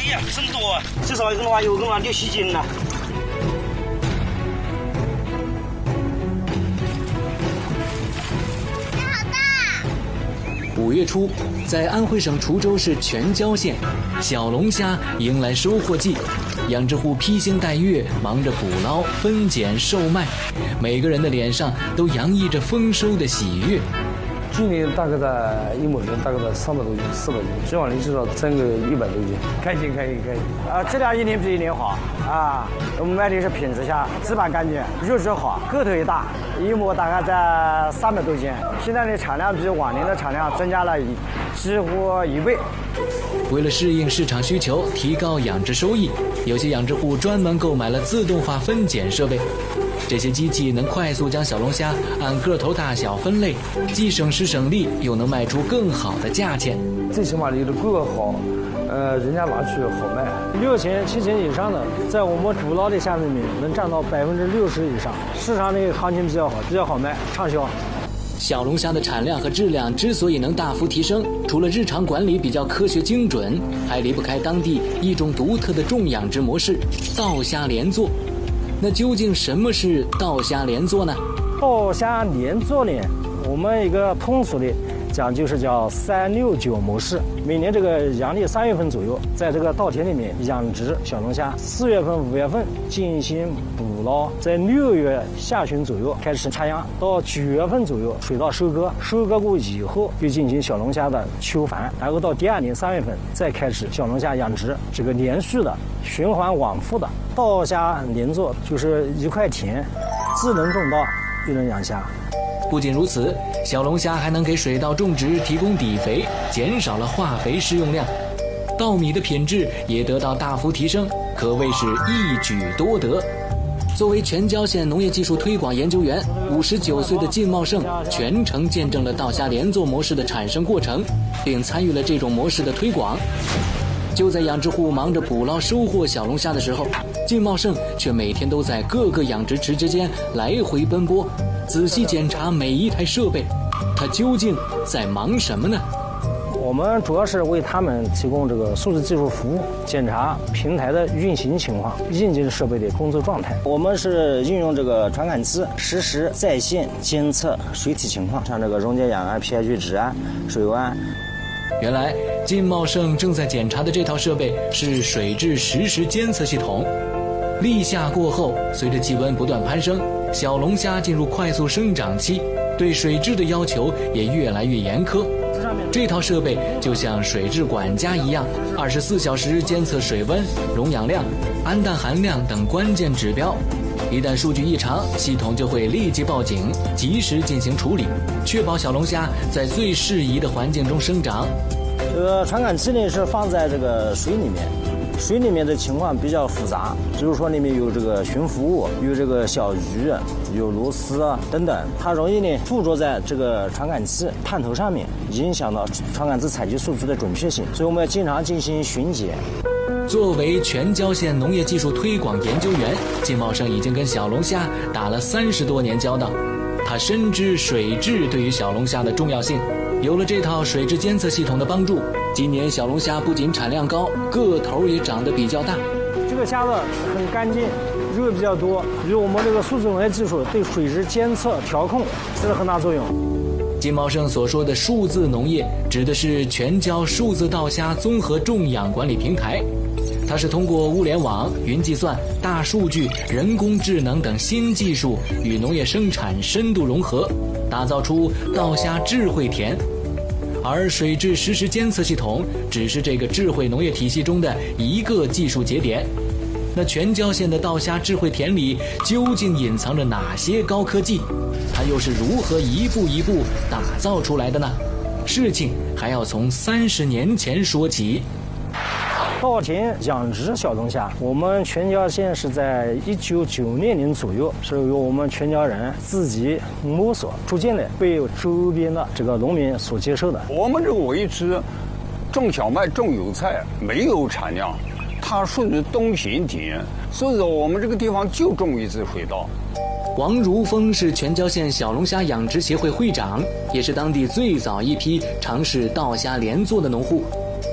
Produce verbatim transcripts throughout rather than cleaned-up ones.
呀，真多啊！至少一个的话有个嘛六七斤了。 五月初，在安徽省滁州市全椒县，小龙虾迎来收获季，养殖户披星戴月，忙着捕捞、分拣、售卖，每个人的脸上都洋溢着丰收的喜悦。 今年大概在一亩人大概在三百多斤、四百斤，希望你至少挣个一百多斤，开心开心开心。 啊，质量一年比一年好啊！我们卖的是品质虾，质感干净，肉质好，个头也大，一亩大概在三百多斤。现在的产量比往年的产量增加了一几乎一倍。 为了适应市场需求，提高养殖收益，有些养殖户专门购买了自动化分拣设备。这些机器能快速将小龙虾按个头大小分类，既省时省力，又能卖出更好的价钱。 最起码你的个好，呃，人家拿去好卖。六千、七千以上的，在我们捕捞的虾里面能占到百分之六十以上。市场的行情比较好，比较好卖，畅销。 小龙虾的产量和质量之所以能大幅提升，除了日常管理比较科学精准，还离不开当地一种独特的重养殖模式——稻虾连做。那究竟什么是稻虾连做呢？ 稻虾连做呢，我们一个通俗的讲就是叫三六九模式。每年这个阳历三月份左右，在这个稻田里面养殖小龙虾，四月份、五月份进行捕捞，在六月下旬左右开始插秧，到九月份左右水稻收割，收割过以后就进行小龙虾的秋繁，然后到第二年三月份再开始小龙虾养殖，这个连续的循环往复的稻虾连做，就是一块田既能种稻又能养虾。 不仅如此，小龙虾还能给水稻种植提供底肥，减少了化肥施用量，稻米的品质也得到大幅提升，可谓是一举多得。作为全椒县农业技术推广研究员，五十九岁的靳茂盛全程见证了稻虾连做模式的产生过程，并参与了这种模式的推广。就在养殖户忙着捕捞收获小龙虾的时候，靳茂盛却每天都在各个养殖池之间来回奔波，仔细检查每一台设备。他究竟在忙什么呢？ 我们主要是为他们提供这个数字技术服务，检查平台的运行情况、硬件设备的工作状态。我们是运用这个传感器，实时在线监测水体情况，像这个溶解氧啊、pH 值啊、水温啊。 原来靳茂盛正在检查的这套设备是水质实时监测系统。立夏过后，随着气温不断攀升，小龙虾进入快速生长期，对水质的要求也越来越严苛。这套设备就像水质管家一样，二十四小时监测水温、溶氧量、氨氮含量等关键指标。一旦数据异常，系统就会立即报警，及时进行处理，确保小龙虾在最适宜的环境中生长。 这个传感器呢是放在这个水里面，水里面的情况比较复杂，比如说里面有这个悬浮物，有这个小鱼，有螺丝啊等等，它容易呢附着在这个传感器探头上面，影响到传感器采集数据的准确性，所以我们要经常进行巡检。 作为全椒县农业技术推广研究员，靳茂盛已经跟小龙虾打了三十多年交道，他深知水质对于小龙虾的重要性。有了这套水质监测系统的帮助，今年小龙虾不仅产量高，个头也长得比较大。 这个虾子很干净，肉比较多，与我们这个数字农业技术对水质监测调控起了很大作用。 靳茂盛所说的数字农业，指的是全椒数字稻虾综合种养管理平台。它是通过物联网、云计算、大数据、人工智能等新技术与农业生产深度融合，打造出稻虾智慧田。而水质实时监测系统只是这个智慧农业体系中的一个技术节点。那全椒县的稻虾智慧田里究竟隐藏着哪些高科技？它又是如何一步一步打造出来的呢？事情还要从三十年前说起。 稻田养殖小龙虾，我们全椒县是在一九九六年左右，是由我们全椒人自己摸索，逐渐的被周边的这个农民所接受的。 我们这个位置种小麦、种油菜没有产量，它属于冬闲田，所以说我们这个地方就种一只水稻。 王如峰是全椒县小龙虾养殖协会会长，也是当地最早一批尝试稻虾连做的农户。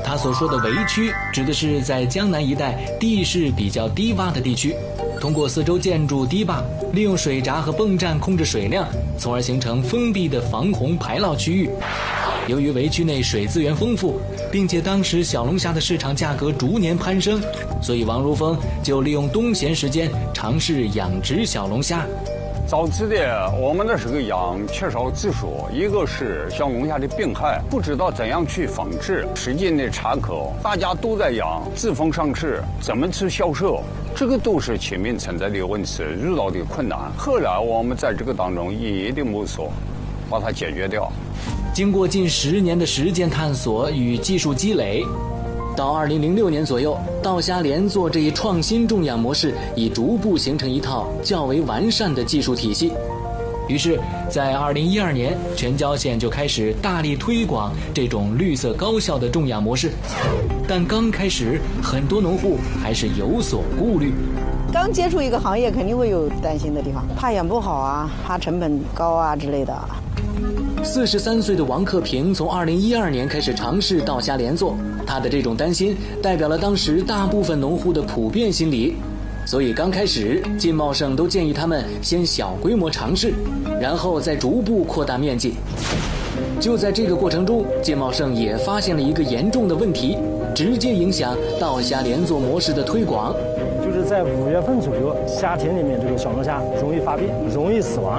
他所说的围区，指的是在江南一带地势比较低洼的地区，通过四周建筑堤坝，利用水闸和泵站控制水量，从而形成封闭的防洪排涝区域。由于围区内水资源丰富，并且当时小龙虾的市场价格逐年攀升，所以王如风就利用冬闲时间尝试养殖小龙虾。 早期的我们那时候养缺少技术，一个是小龙虾的病害，不知道怎样去防治，时间的查口，大家都在养，自封上市，怎么去销售，这个都是前面存在的问题，遇到的困难。后来我们在这个当中一一的摸索，把它解决掉。 经过近十年的实践探索与技术积累，到二零零六年左右，稻虾连作这一创新种养模式已逐步形成一套较为完善的技术体系。于是，在二零一二年，全椒县就开始大力推广这种绿色高效的种养模式。但刚开始，很多农户还是有所顾虑。 刚接触一个行业，肯定会有担心的地方，怕养不好啊，怕成本高啊之类的。 四十三岁的王克平从二零一二年开始尝试稻虾连作，他的这种担心代表了当时大部分农户的普遍心理，所以刚开始靳茂盛都建议他们先小规模尝试，然后再逐步扩大面积。就在这个过程中，靳茂盛也发现了一个严重的问题，直接影响稻虾连作模式的推广。 就是在五月份左右，夏天里面这个小龙虾容易发病，容易死亡。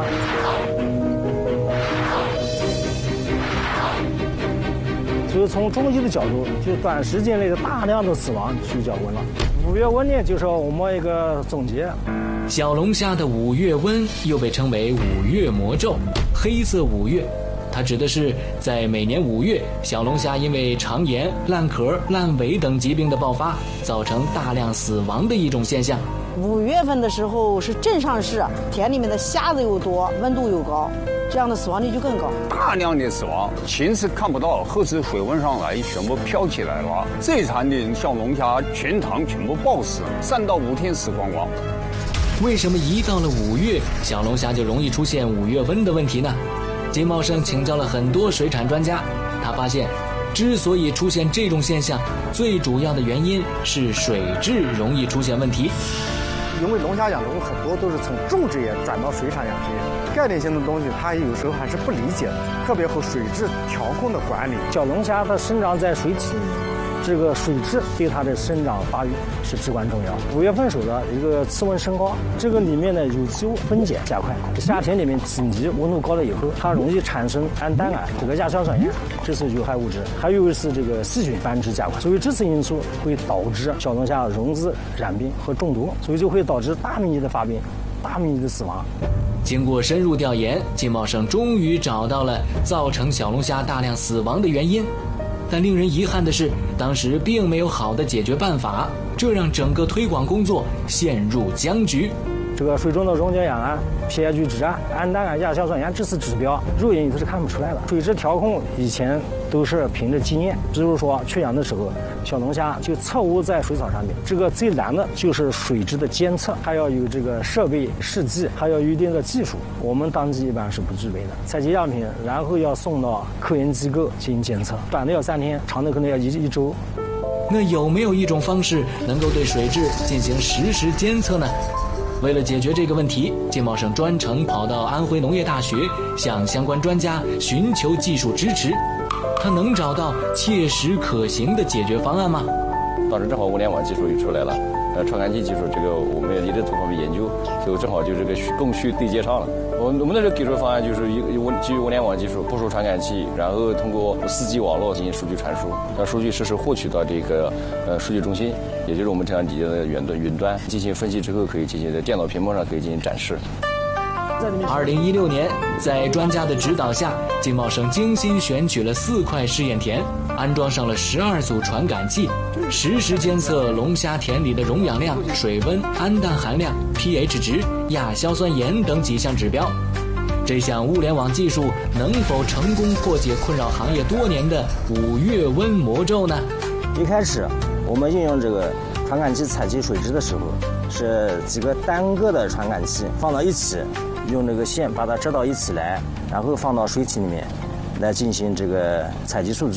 所以从中医的角度，就短时间内的大量的死亡就叫温了。五月温呢，就是我们一个总结。 小龙虾的五月温又被称为五月魔咒，黑色五月，它指的是在每年五月，小龙虾因为肠炎、烂壳、烂尾等疾病的爆发，造成大量死亡的一种现象。 五月份的时候是正上市，田里面的虾子又多，温度又高，这样的死亡率就更高。 大量的死亡，前次看不到，后次水温上来，全部飘起来了。最惨的小龙虾全塘全部爆死，三到五天死光光。 为什么一到了五月，小龙虾就容易出现五月温的问题呢？靳茂盛请教了很多水产专家，他发现，之所以出现这种现象，最主要的原因是水质容易出现问题。 因为龙虾养殖很多都是从种植业转到水产养殖业，概念性的东西它有时候还是不理解的，特别和水质调控的管理。 小龙虾它生长在水体里面，这个水质对它的生长发育是至关重要。五月份时候的一个气温升高，这个里面的有机物分解加快。夏天里面体积温度高了以后，它容易产生氨氮胺，这个亚硝酸盐，这是有害物质。还有是这个细菌繁殖加快，所以这次因素会导致小龙虾溶质染病和中毒，所以就会导致大面积的发病，大面积的死亡。 经过深入调研，靳茂盛终于找到了造成小龙虾大量死亡的原因。但令人遗憾的是，当时并没有好的解决办法，这让整个推广工作陷入僵局。 这个水中的溶解氧胺、P H 值啊、氨氮胺、亚硝酸盐这次指标，肉眼里头是看不出来的。水质调控以前都是凭着经验，比如说缺氧的时候，小龙虾就侧卧在水草上面。这个最难的就是水质的监测，还要有这个设备试剂，还要有一定的技术，我们当地一般是不具备的。采集样品，然后要送到科研机构进行监测，短的要三天，长的可能要一一周。 那有没有一种方式能够对水质进行实时监测呢？为了解决这个问题，靳茂盛专程跑到安徽农业大学，向相关专家寻求技术支持。他能找到切实可行的解决方案吗？ 当时正好物联网技术也出来了，呃，传感器技术这个我们也在做方面研究，所以正好就这个供需对接上了。我们我们的这个给出方案就是一个基于物联网技术，部署传感器，然后通过 四 G 网络进行数据传输，让数据实时获取到这个呃数据中心，也就是我们这样底下的远端云端进行分析之后，可以进行在电脑屏幕上可以进行展示。 二零一六年，在专家的指导下，靳茂盛精心选取了四块试验田，安装上了十二组传感器，实时监测龙虾田里的溶氧量、水温、氨氮含量、P H 值、亚硝酸盐等几项指标。这项物联网技术能否成功破解困扰行业多年的五月温魔咒呢？ 一开始，我们应用这个传感器采集水质的时候，是几个单个的传感器放到一起，用这个线把它织到一起来，然后放到水体里面来进行这个采集数据。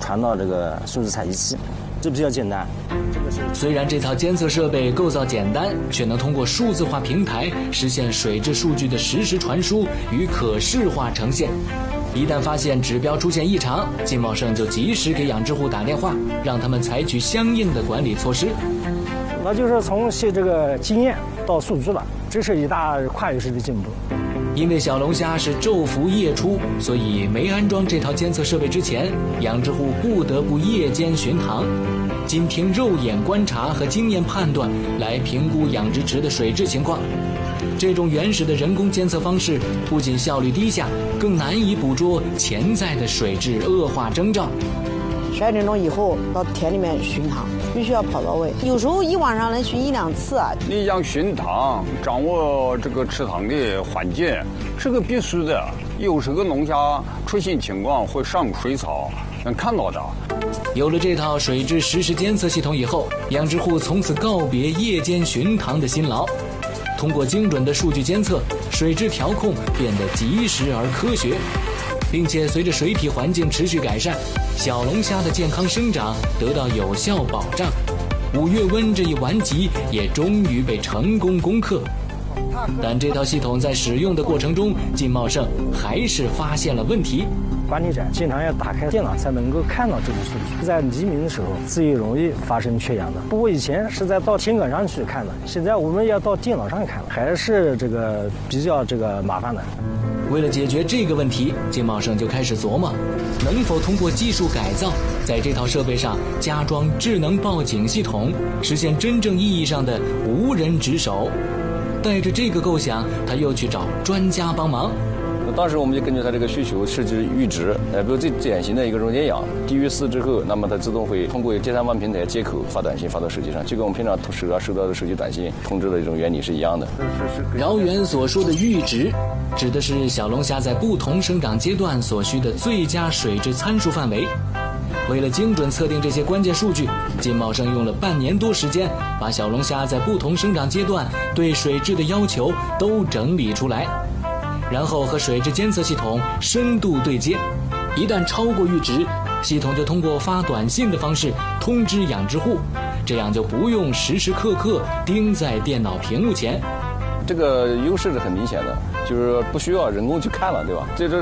传到这个数字采集器，这比较简单。 虽然这套监测设备构造简单，却能通过数字化平台实现水质数据的实时传输与可视化呈现。一旦发现指标出现异常，金茂盛就及时给养殖户打电话，让他们采取相应的管理措施。 那就是从写这个经验到数据了，这是一大跨越式的进步。 因为小龙虾是昼伏夜出，所以没安装这套监测设备之前，养殖户不得不夜间巡塘，仅凭肉眼观察和经验判断来评估养殖池的水质情况。这种原始的人工监测方式不仅效率低下，更难以捕捉潜在的水质恶化征兆。 十二点钟以后到田里面巡塘，必须要跑到位，有时候一晚上能巡一两次啊。 你想巡塘，掌握这个池塘的环境是个必须的。有时候龙虾出现情况会上水草，能看到的。 有了这套水质实时监测系统以后，养殖户从此告别夜间巡塘的辛劳。通过精准的数据监测，水质调控变得及时而科学，并且随着水体环境持续改善，小龙虾的健康生长得到有效保障。五月温这一顽疾也终于被成功攻克。但这套系统在使用的过程中，金茂盛还是发现了问题。 管理者经常要打开电脑才能够看到这个数据，在黎明的时候自由容易发生缺氧的。不过以前是在到田埂上去看的，现在我们要到电脑上看了，还是这个比较这个麻烦的。 为了解决这个问题，金茂盛就开始琢磨，能否通过技术改造，在这套设备上加装智能报警系统，实现真正意义上的无人值守。带着这个构想，他又去找专家帮忙。 当时我们就根据它这个需求设置阈值，呃，比如最典型的一个溶解氧低于四之后，那么它自动会通过第三方平台接口发短信发到手机上，就跟我们平常收到收到的手机短信通知的一种原理是一样的。 饶源所说的阈值，指的是小龙虾在不同生长阶段所需的最佳水质参数范围。为了精准测定这些关键数据，金茂盛用了半年多时间，把小龙虾在不同生长阶段对水质的要求都整理出来，然后和水质监测系统深度对接。一旦超过阈值，系统就通过发短信的方式通知养殖户，这样就不用时时刻刻盯在电脑屏幕前。 这个优势是很明显的，就是不需要人工去看了，对吧？这这